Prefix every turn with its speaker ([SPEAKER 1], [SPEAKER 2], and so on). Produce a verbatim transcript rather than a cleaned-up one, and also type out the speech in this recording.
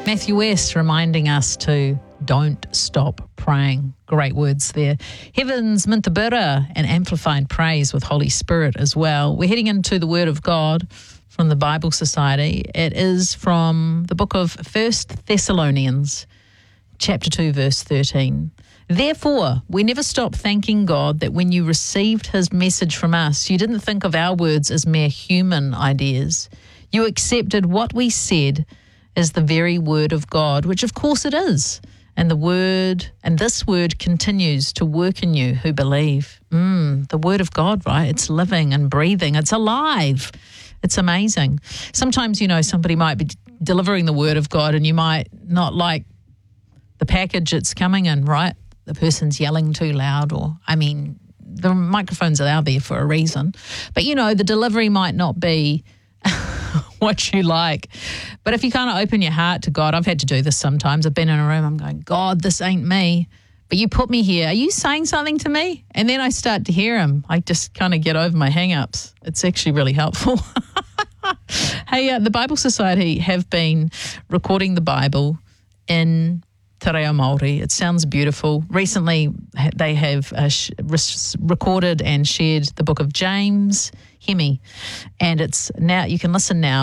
[SPEAKER 1] Matthew West reminding us to don't stop praying. Great words there. Heaven's Mintabura and Amplified Praise with Holy Spirit as well. We're heading into the Word of God from the Bible Society. It is from the book of First Thessalonians, chapter two, verse thirteen. Therefore, we never stop thanking God that when you received his message from us, you didn't think of our words as mere human ideas. You accepted what we said as the very word of God, which of course it is. And the word, and this word continues to work in you who believe. Mm, the word of God, right? It's living and breathing. It's alive. It's amazing. Sometimes, you know, somebody might be delivering the word of God and you might not like the package it's coming in, right? The person's yelling too loud, or, I mean, the microphones are out there for a reason. But, you know, the delivery might not be what you like. But if you kind of open your heart to God, I've had to do this sometimes. I've been in a room, I'm going, God, this ain't me. But you put me here. Are you saying something to me? And then I start to hear him. I just kind of get over my hang-ups. It's actually really helpful. Hey, uh, the Bible Society have been recording the Bible in Te Reo Māori. It sounds beautiful. Recently, they have uh, sh- recorded and shared the book of James, Hemi, and it's now, you can listen now